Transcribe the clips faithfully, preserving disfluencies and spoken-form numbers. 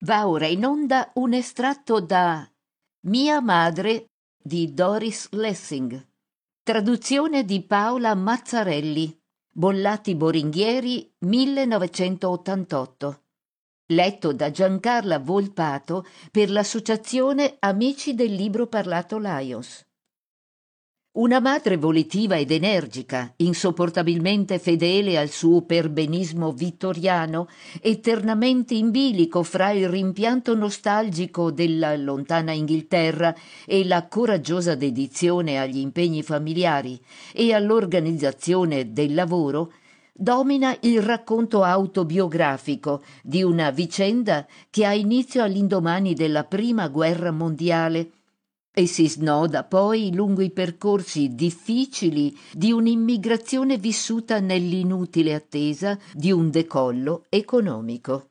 Va ora in onda un estratto da Mia madre di Doris Lessing, traduzione di Paola Mazzarelli, Bollati Boringhieri millenovecentottantotto, letto da Giancarla Volpato per l'associazione Amici del Libro Parlato Lions. Una madre volitiva ed energica, insopportabilmente fedele al suo perbenismo vittoriano, eternamente in bilico fra il rimpianto nostalgico della lontana Inghilterra e la coraggiosa dedizione agli impegni familiari e all'organizzazione del lavoro, domina il racconto autobiografico di una vicenda che ha inizio all'indomani della Prima Guerra Mondiale e si snoda poi lungo i percorsi difficili di un'immigrazione vissuta nell'inutile attesa di un decollo economico.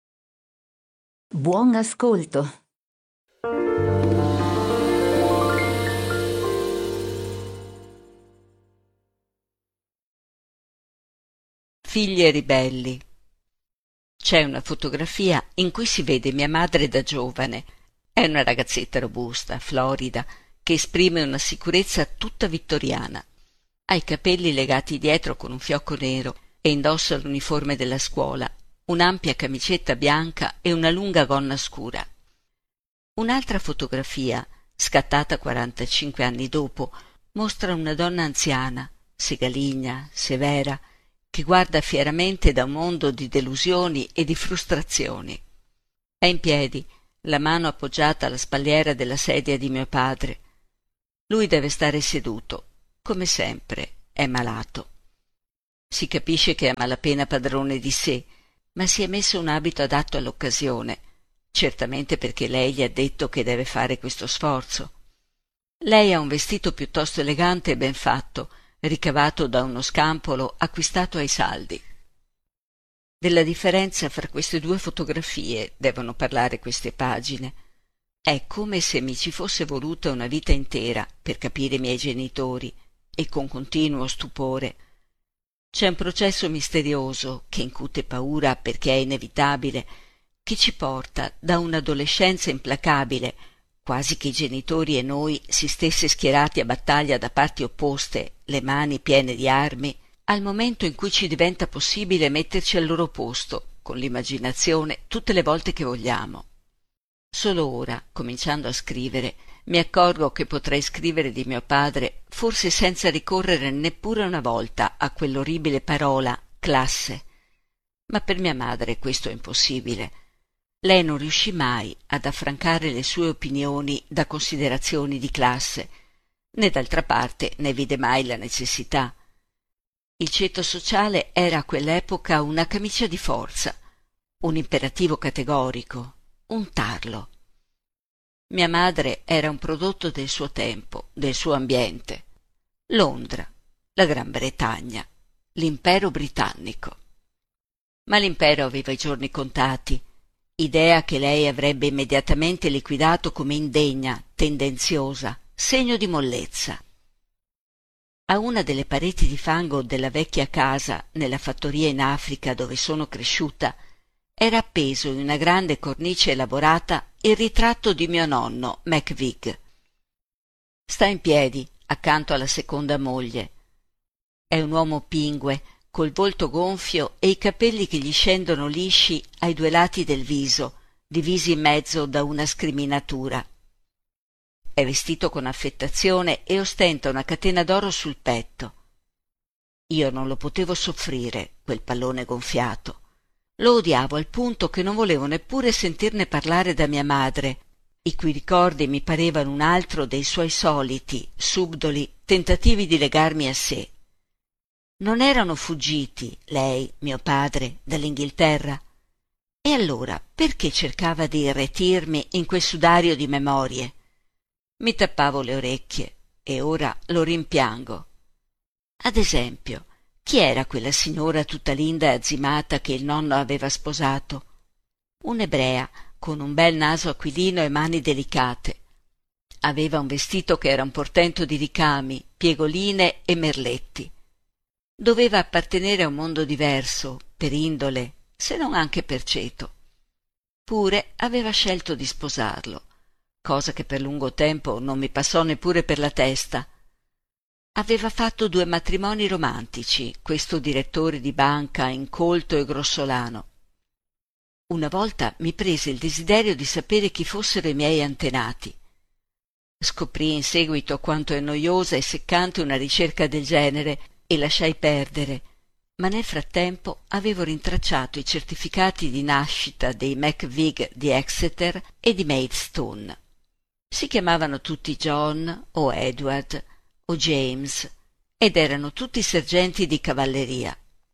Buon ascolto. Figlie ribelli. C'è una fotografia in cui si vede mia madre da giovane. È una ragazzetta robusta, florida, che esprime una sicurezza tutta vittoriana. Ha i capelli legati dietro con un fiocco nero e indossa l'uniforme della scuola, un'ampia camicetta bianca e una lunga gonna scura. Un'altra fotografia, scattata quarantacinque anni dopo, mostra una donna anziana, segaligna, severa, che guarda fieramente da un mondo di delusioni e di frustrazioni. È in piedi, la mano appoggiata alla spalliera della sedia di mio padre. Lui deve stare seduto, come sempre, è malato. Si capisce che è a malapena padrone di sé, ma si è messo un abito adatto all'occasione, certamente perché lei gli ha detto che deve fare questo sforzo. Lei ha un vestito piuttosto elegante e ben fatto, ricavato da uno scampolo acquistato ai saldi. Della differenza fra queste due fotografie devono parlare queste pagine. È come se mi ci fosse voluta una vita intera per capire i miei genitori, e con continuo stupore. C'è un processo misterioso che incute paura perché è inevitabile, che ci porta da un'adolescenza implacabile, quasi che i genitori e noi si stesse schierati a battaglia da parti opposte, le mani piene di armi, al momento in cui ci diventa possibile metterci al loro posto, con l'immaginazione, tutte le volte che vogliamo. Solo ora, cominciando a scrivere, mi accorgo che potrei scrivere di mio padre, forse senza ricorrere neppure una volta a quell'orribile parola classe. Ma per mia madre questo è impossibile. Lei non riuscì mai ad affrancare le sue opinioni da considerazioni di classe, né d'altra parte ne vide mai la necessità. Il ceto sociale era a quell'epoca una camicia di forza, un imperativo categorico, un tarlo. Mia madre era un prodotto del suo tempo, del suo ambiente. Londra, la Gran Bretagna, l'impero britannico. Ma l'impero aveva i giorni contati, idea che lei avrebbe immediatamente liquidato come indegna, tendenziosa, segno di mollezza. A una delle pareti di fango della vecchia casa nella fattoria in Africa dove sono cresciuta era appeso in una grande cornice elaborata il ritratto di mio nonno McVig. Sta in piedi accanto alla seconda moglie. È un uomo pingue, col volto gonfio e i capelli che gli scendono lisci ai due lati del viso, divisi in mezzo da una scriminatura. È vestito con affettazione e ostenta una catena d'oro sul petto. Io non lo potevo soffrire, quel pallone gonfiato. Lo odiavo al punto che non volevo neppure sentirne parlare da mia madre, i cui ricordi mi parevano un altro dei suoi soliti, subdoli tentativi di legarmi a sé. Non erano fuggiti, lei, mio padre, dall'Inghilterra? E allora perché cercava di irretirmi in quel sudario di memorie? Mi tappavo le orecchie e ora lo rimpiango. Ad esempio, chi era quella signora tutta linda e azzimata che il nonno aveva sposato? Un'ebrea con un bel naso aquilino e mani delicate. Aveva un vestito che era un portento di ricami, piegoline e merletti. Doveva appartenere a un mondo diverso, per indole, se non anche per ceto. Eppure aveva scelto di sposarlo, cosa che per lungo tempo non mi passò neppure per la testa. Aveva fatto due matrimoni romantici, questo direttore di banca incolto e grossolano. Una volta mi prese il desiderio di sapere chi fossero i miei antenati. Scoprì in seguito quanto è noiosa e seccante una ricerca del genere e lasciai perdere, ma nel frattempo avevo rintracciato i certificati di nascita dei McVig di Exeter e di Maidstone. Si chiamavano tutti John o Edward o James ed erano tutti sergenti di cavalleria.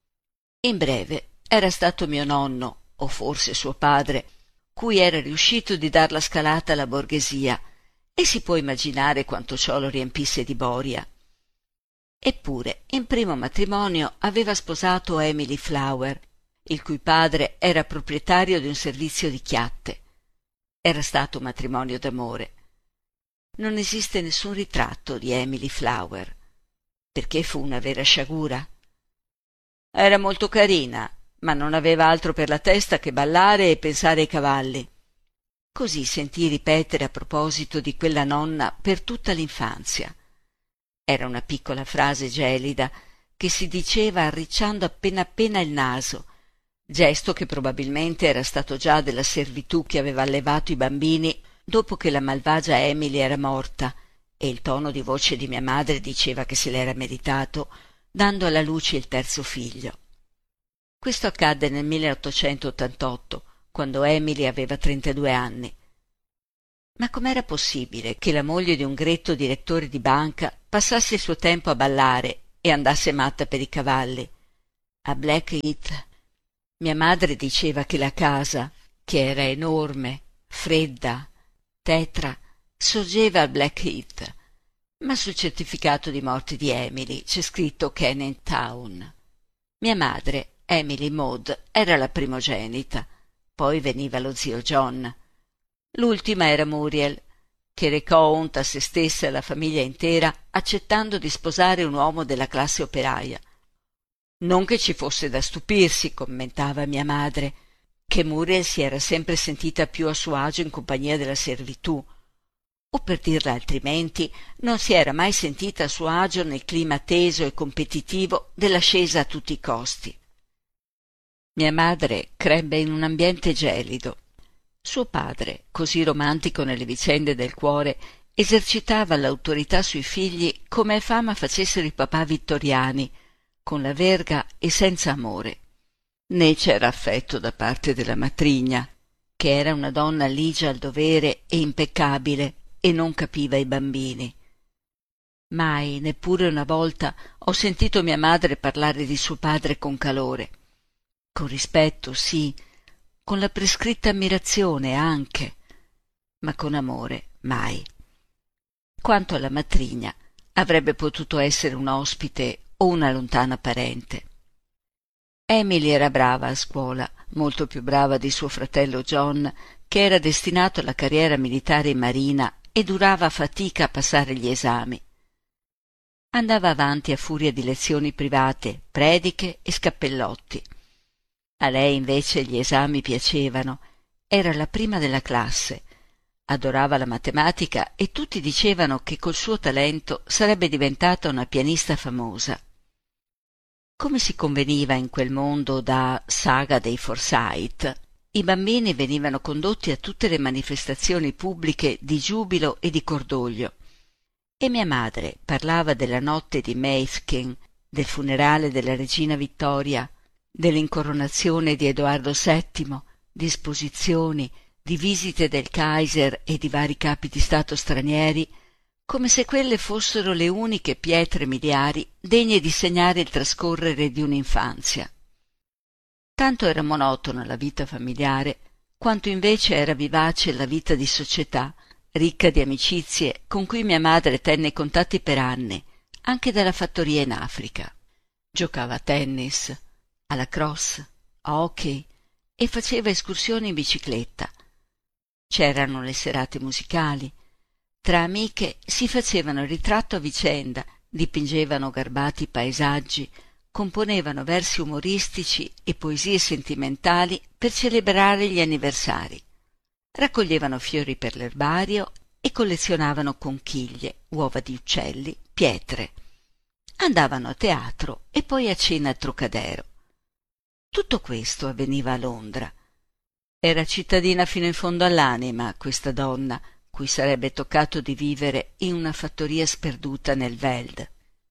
In breve, era stato mio nonno, o forse suo padre, cui era riuscito di dar la scalata alla borghesia, e si può immaginare quanto ciò lo riempisse di boria. Eppure, in primo matrimonio aveva sposato Emily Flower, il cui padre era proprietario di un servizio di chiatte. Era stato un matrimonio d'amore. Non esiste nessun ritratto di Emily Flower, perché fu una vera sciagura. Era molto carina, ma non aveva altro per la testa che ballare e pensare ai cavalli. Così sentii ripetere a proposito di quella nonna per tutta l'infanzia. Era una piccola frase gelida che si diceva arricciando appena appena il naso, gesto che probabilmente era stato già della servitù che aveva allevato i bambini dopo che la malvagia Emily era morta, e il tono di voce di mia madre diceva che se l'era meritato, dando alla luce il terzo figlio. Questo accadde nel milleottocentottantotto, quando Emily aveva trentadue anni. Ma com'era possibile che la moglie di un gretto direttore di banca passasse il suo tempo a ballare e andasse matta per i cavalli? A Blackheath mia madre diceva che la casa, che era enorme, fredda, tetra, sorgeva a Blackheath, ma sul certificato di morte di Emily c'è scritto Canning Town. Mia madre, Emily Maud, era la primogenita, poi veniva lo zio John. L'ultima era Muriel, che recò onta a se stessa e alla famiglia intera accettando di sposare un uomo della classe operaia. Non che ci fosse da stupirsi, commentava mia madre, che Muriel si era sempre sentita più a suo agio in compagnia della servitù, o per dirla altrimenti, non si era mai sentita a suo agio nel clima teso e competitivo dell'ascesa a tutti i costi. Mia madre crebbe in un ambiente gelido. Suo padre, così romantico nelle vicende del cuore, esercitava l'autorità sui figli come è fama facessero i papà vittoriani, con la verga e senza amore. Né c'era affetto da parte della matrigna, che era una donna ligia al dovere e impeccabile e non capiva i bambini. Mai, neppure una volta, ho sentito mia madre parlare di suo padre con calore. Con rispetto, sì, con la prescritta ammirazione anche, ma con amore mai. Quanto alla matrigna, avrebbe potuto essere un ospite o una lontana parente. Emily era brava a scuola, molto più brava di suo fratello John, che era destinato alla carriera militare in marina e durava a fatica a passare gli esami. Andava avanti a furia di lezioni private, prediche e scappellotti. A lei invece gli esami piacevano, era la prima della classe, adorava la matematica e tutti dicevano che col suo talento sarebbe diventata una pianista famosa. Come si conveniva in quel mondo da saga dei Forsyth, i bambini venivano condotti a tutte le manifestazioni pubbliche di giubilo e di cordoglio, e mia madre parlava della notte di Mafeking, del funerale della regina Vittoria, dell'incoronazione di Edoardo settimo, di esposizioni, di visite del Kaiser e di vari capi di Stato stranieri, come se quelle fossero le uniche pietre miliari degne di segnare il trascorrere di un'infanzia. Tanto era monotona la vita familiare, quanto invece era vivace la vita di società, ricca di amicizie con cui mia madre tenne contatti per anni, anche dalla fattoria in Africa. Giocava a tennis, a lacrosse, a hockey e faceva escursioni in bicicletta. C'erano le serate musicali. Tra amiche si facevano il ritratto a vicenda, dipingevano garbati paesaggi, componevano versi umoristici e poesie sentimentali per celebrare gli anniversari. Raccoglievano fiori per l'erbario e collezionavano conchiglie, uova di uccelli, pietre. Andavano a teatro e poi a cena al Trocadero. Tutto questo avveniva a Londra. Era cittadina fino in fondo all'anima, questa donna, cui sarebbe toccato di vivere in una fattoria sperduta nel Veld.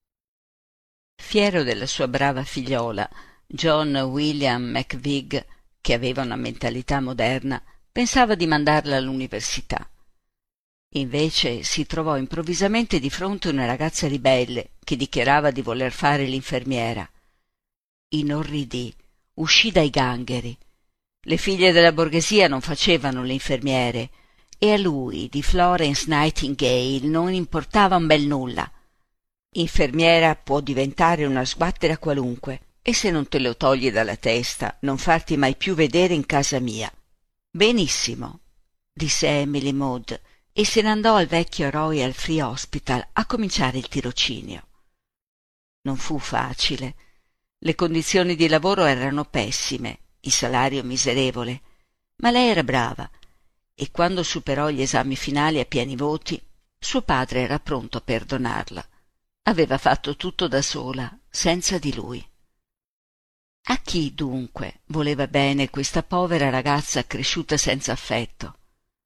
Fiero della sua brava figliola, John William McVig, che aveva una mentalità moderna, pensava di mandarla all'università. Invece si trovò improvvisamente di fronte una ragazza ribelle che dichiarava di voler fare l'infermiera. Inorridì, uscì dai gangheri. Le figlie della borghesia non facevano le infermiere e a lui, di Florence Nightingale, non importava un bel nulla. Infermiera può diventare una sguattera qualunque e se non te lo togli dalla testa non farti mai più vedere in casa mia. Benissimo, disse Emily Maud e se ne andò al vecchio Royal Free Hospital a cominciare il tirocinio. Non fu facile. Le condizioni di lavoro erano pessime, il salario miserevole, ma lei era brava e quando superò gli esami finali a pieni voti, suo padre era pronto a perdonarla. Aveva fatto tutto da sola, senza di lui. A chi, dunque, voleva bene questa povera ragazza cresciuta senza affetto?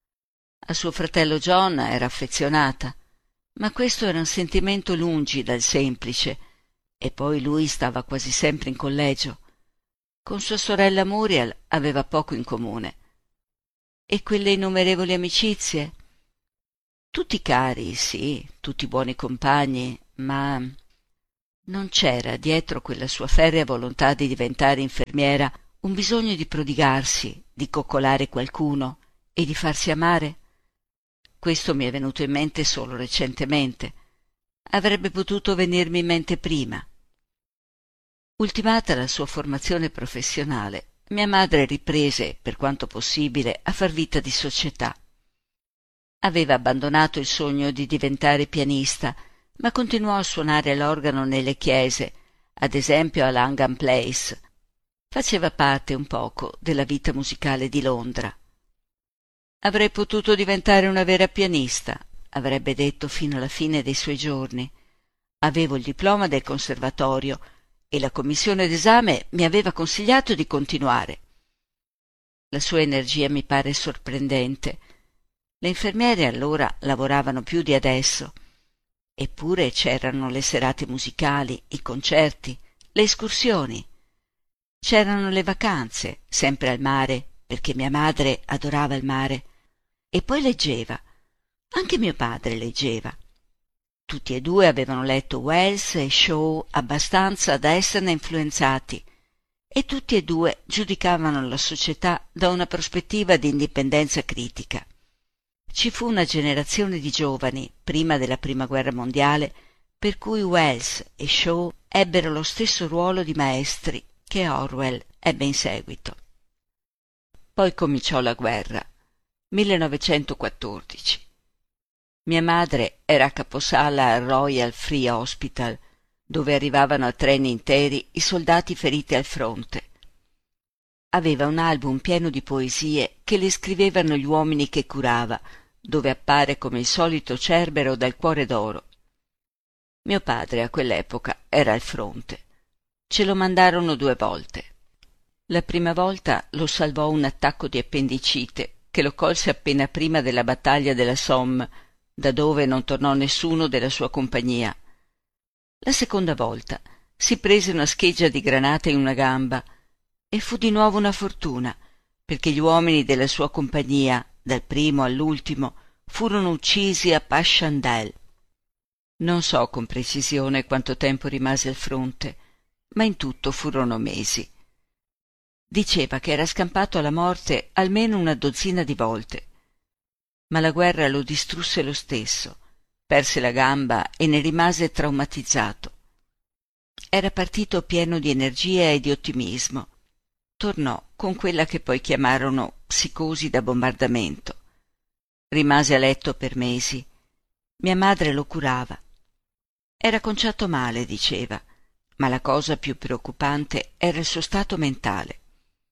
A suo fratello John era affezionata, ma questo era un sentimento lungi dal semplice, e poi lui stava quasi sempre in collegio. Con sua sorella Muriel aveva poco in comune. E quelle innumerevoli amicizie? Tutti cari, sì, tutti buoni compagni, ma non c'era dietro quella sua ferrea volontà di diventare infermiera un bisogno di prodigarsi, di coccolare qualcuno e di farsi amare? Questo mi è venuto in mente solo recentemente. Avrebbe potuto venirmi in mente prima. Ultimata la sua formazione professionale, mia madre riprese, per quanto possibile, a far vita di società. Aveva abbandonato il sogno di diventare pianista, ma continuò a suonare l'organo nelle chiese, ad esempio a Langham Place. Faceva parte un poco della vita musicale di Londra. Avrei potuto diventare una vera pianista, avrebbe detto fino alla fine dei suoi giorni. Avevo il diploma del conservatorio e la commissione d'esame mi aveva consigliato di continuare. La sua energia mi pare sorprendente. Le infermiere allora lavoravano più di adesso. Eppure c'erano le serate musicali, i concerti, le escursioni. C'erano le vacanze, sempre al mare, perché mia madre adorava il mare. E poi leggeva. Anche mio padre leggeva. Tutti e due avevano letto Wells e Shaw abbastanza da esserne influenzati e tutti e due giudicavano la società da una prospettiva di indipendenza critica. Ci fu una generazione di giovani, prima della Prima Guerra Mondiale, per cui Wells e Shaw ebbero lo stesso ruolo di maestri che Orwell ebbe in seguito. Poi cominciò la guerra, millenovecentoquattordici. Mia madre era a caposala al Royal Free Hospital, dove arrivavano a treni interi i soldati feriti al fronte. Aveva un album pieno di poesie che le scrivevano gli uomini che curava, dove appare come il solito Cerbero dal cuore d'oro. Mio padre a quell'epoca era al fronte. Ce lo mandarono due volte. La prima volta lo salvò un attacco di appendicite che lo colse appena prima della battaglia della Somme, da dove non tornò nessuno della sua compagnia. La seconda volta si prese una scheggia di granate in una gamba e fu di nuovo una fortuna, perché gli uomini della sua compagnia, dal primo all'ultimo, furono uccisi a Passchendaele. Non so con precisione quanto tempo rimase al fronte, ma in tutto furono mesi. Diceva che era scampato alla morte almeno una dozzina di volte, ma la guerra lo distrusse lo stesso, perse la gamba e ne rimase traumatizzato. Era partito pieno di energia e di ottimismo. Tornò con quella che poi chiamarono psicosi da bombardamento. Rimase a letto per mesi. Mia madre lo curava. Era conciato male, diceva, ma la cosa più preoccupante era il suo stato mentale.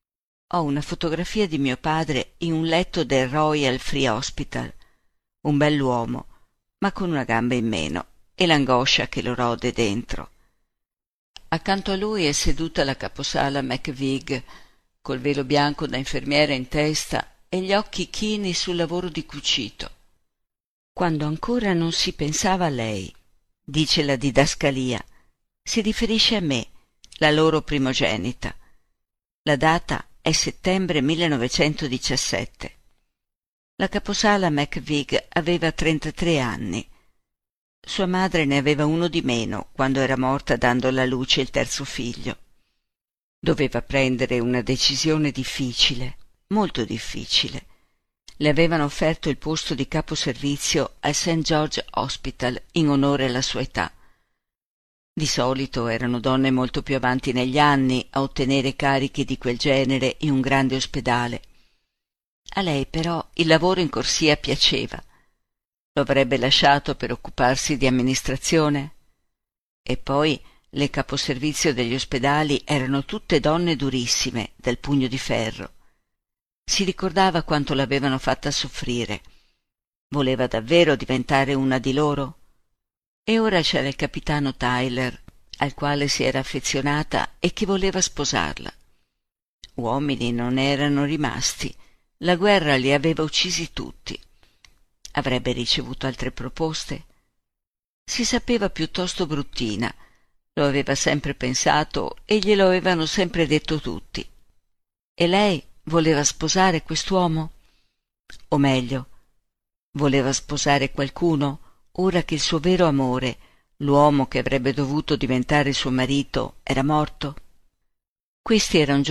Ho una fotografia di mio padre in un letto del Royal Free Hospital, un bell'uomo, ma con una gamba in meno e l'angoscia che lo rode dentro. Accanto a lui è seduta la caposala McVig, col velo bianco da infermiera in testa e gli occhi chini sul lavoro di cucito. Quando ancora non si pensava a lei, dice la didascalia, si riferisce a me, la loro primogenita. La data è settembre millenovecentodiciassette. La caposala McVig aveva trentatré anni. Sua madre ne aveva uno di meno quando era morta dando alla luce il terzo figlio. Doveva prendere una decisione difficile, molto difficile. Le avevano offerto il posto di caposervizio al Saint George Hospital in onore alla sua età. Di solito erano donne molto più avanti negli anni a ottenere carichi di quel genere in un grande ospedale. A lei però il lavoro in corsia piaceva. Lo avrebbe lasciato per occuparsi di amministrazione? E poi le caposervizio degli ospedali erano tutte donne durissime, dal pugno di ferro. Si ricordava quanto l'avevano fatta soffrire. Voleva davvero diventare una di loro? E ora c'era il capitano Tyler, al quale si era affezionata e che voleva sposarla. Uomini non erano rimasti, la guerra li aveva uccisi tutti. Avrebbe ricevuto altre proposte? Si sapeva piuttosto bruttina, lo aveva sempre pensato e glielo avevano sempre detto tutti. E lei voleva sposare quest'uomo? O meglio, voleva sposare qualcuno ora che il suo vero amore, l'uomo che avrebbe dovuto diventare suo marito, era morto? Questi erano